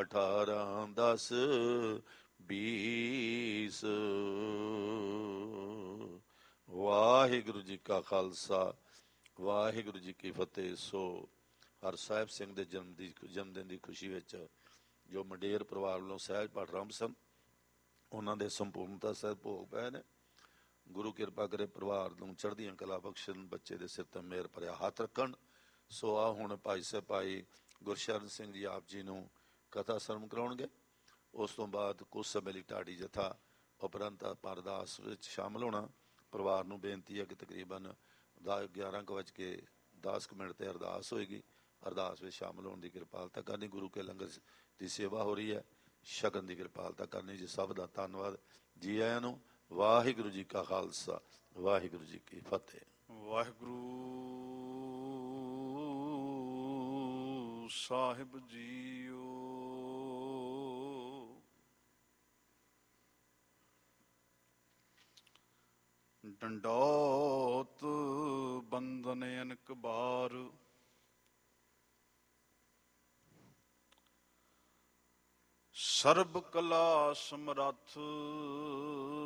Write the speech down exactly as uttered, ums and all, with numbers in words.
ਅਠਾਰਾਂ ਦਸ ਬੀਸ। ਵਾਹਿਗੁਰੂ ਜੀ ਕਾ ਖਾਲਸਾ, ਵਾਹਿਗੁਰੂ ਜੀ ਕੀ ਫਤਿਹ। ਸੋ ਹਰ ਸਾਹਿਬ ਸਿੰਘ ਦੇ ਜਨਮ ਦੀ ਜਨਮ ਦਿਨ ਦੀ ਖੁਸ਼ੀ ਵਿੱਚ ਜੋ ਮੰਡੇਰ ਪਰਿਵਾਰ ਵੱਲੋਂ ਸਹਿਜ ਪਾਠ ਆਰੰਭ ਸਨ, ਉਹਨਾਂ ਦੇ ਸੰਪੂਰਨਤਾ ਸਾਹਿਬ ਭੋਗ ਪਏ ਨੇ। ਗੁਰੂ ਕਿਰਪਾ ਕਰੇ ਪਰਿਵਾਰ ਨੂੰ ਚੜ੍ਹਦੀਆਂ ਕਲਾ ਬਖਸ਼ਣ, ਬੱਚੇ ਦੇ ਸਿਰ ਤੇ ਮਿਹਰ ਭਰਿਆ ਹੱਥ ਰੱਖਣ। ਸੋ ਆ ਹੁਣ ਭਾਈ ਸਾਹਿਬ ਭਾਈ ਗੁਰਸ਼ਰਨ ਸਿੰਘ ਜੀ ਆਪ ਜੀ ਨੂੰ ਕਥਾ ਸਰਵਣ ਕਰਾਉਣਗੇ। ਉਸ ਤੋਂ ਬਾਅਦ ਕੁਝ ਸਮੇਂ ਲਈ ਢਾਡੀ ਜਥਾ ਉਪਰੰਤ ਅਰਦਾਸ ਵਿੱਚ ਸ਼ਾਮਲ ਹੋਣਾ। ਪਰਿਵਾਰ ਨੂੰ ਬੇਨਤੀ ਹੈ ਕਿ ਤਕਰੀਬਨ ਦਾ ਗਿਆਰਾਂ ਕੁ ਵੱਜ ਕੇ ਦਸ ਕੁ ਮਿੰਟ 'ਤੇ ਅਰਦਾਸ ਹੋਏਗੀ। ਅਰਦਾਸ ਵਿੱਚ ਸ਼ਾਮਲ ਹੋਣ ਦੀ ਕਿਰਪਾਲਤਾ ਕਰਨੀ। ਗੁਰੂ ਕੇ ਲੰਗਰ ਦੀ ਸੇਵਾ ਹੋ ਰਹੀ ਹੈ, ਸ਼ਗਨ ਦੀ ਕਿਰਪਾਲਤਾ ਕਰਨੀ। ਜੀ ਸਭ ਦਾ ਧੰਨਵਾਦ। ਜੀ ਆਇਆਂ ਨੂੰ। ਵਾਹਿਗੁਰੂ ਜੀ ਕਾ ਖਾਲਸਾ, ਵਾਹਿਗੁਰੂ ਜੀ ਕੀ ਫਤਿਹ। ਵਾਹਿਗੁਰੂ ਸਾਹਿਬ ਜੀਓ। ਡੰਡੋਤ ਬੰਦਨ ਅਨਕ ਬਾਰ, ਸਰਬ ਕਲਾ ਸਮਰੱਥ